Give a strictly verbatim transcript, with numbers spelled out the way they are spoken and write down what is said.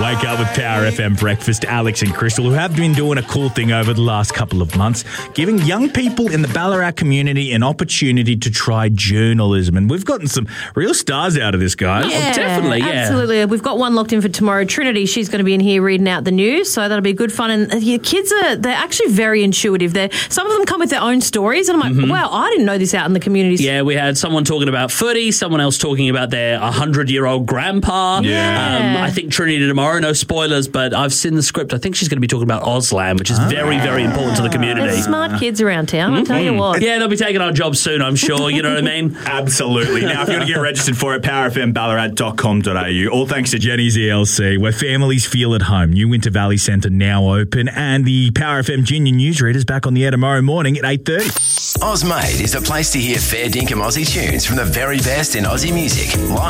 Wake up with Power F M Breakfast. Alex and Crystal, who have been doing a cool thing over the last couple of months, giving young people in the Ballarat community an opportunity to try journalism. And we've gotten some real stars out of this, guys. Yeah, Oh, definitely, yeah. Absolutely. We've got one locked in for tomorrow. Trinity, she's going to be in here reading out the news, so that'll be good fun. And your kids are, they're actually very intuitive. They're, some of them come with their own stories, and I'm like, Mm-hmm. wow, I didn't know this out in the community. Yeah, we had someone talking about footy, someone else talking about their one hundred-year-old grandpa. Yeah. Um, I think Trinity tomorrow, no spoilers, but I've seen the script. I think she's going to be talking about Auslan, which is very, very important to the community. There's smart kids around town, I tell you what. Yeah, they'll be taking our jobs soon, I'm sure. You know what I mean? Absolutely. Now, if you want to get registered for it, power f m ballarat dot com dot a u. All thanks to Jenny's E L C, where families feel at home. New Winter Valley Centre now open, and the Power F M Junior Newsreader's back on the air tomorrow morning at eight thirty. Ozmade is the place to hear fair dinkum Aussie tunes from the very best in Aussie music, live